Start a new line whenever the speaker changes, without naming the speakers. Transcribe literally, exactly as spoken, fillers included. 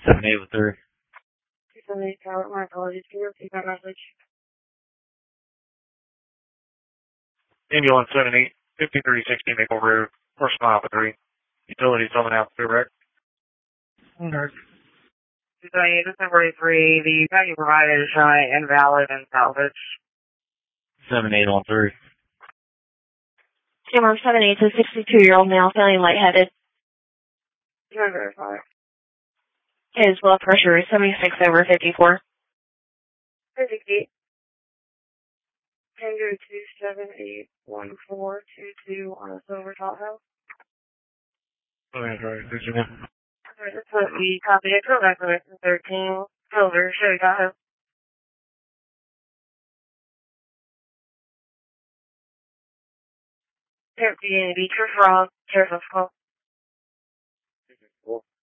seven eight with three.
two seven eight Tower, my apologies. Can you repeat that message?
Ambulance seven eight, fifty-three sixty Maple Road, first mile for three. Utilities on out to wreck.
Okay. two seven eight, December three, the pack you provided is showing invalid and salvage.
seven eight on three.
Camera seven eight to sixty-two-year-old male feeling lightheaded.
Can I verify?
His blood pressure is seventy-six over fifty-four.
fifty-eight. Tango two seven eight one four two two on a silver top house.
Oh, yeah, right. Virginia.
Alright, that's what we copied it. Go back to it. thirteen silver, Chevy Tahoe. Can't be any beach or frog. Careful,